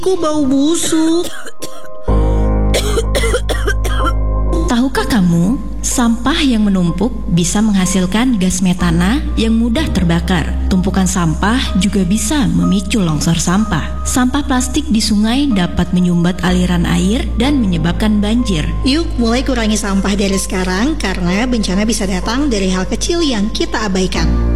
Kok bau busuk? Tahukah kamu, sampah yang menumpuk bisa menghasilkan gas metana yang mudah terbakar. Tumpukan sampah juga bisa memicu longsor sampah. Sampah plastik di sungai dapat menyumbat aliran air dan menyebabkan banjir. Yuk mulai kurangi sampah dari sekarang karena bencana bisa datang dari hal kecil yang kita abaikan.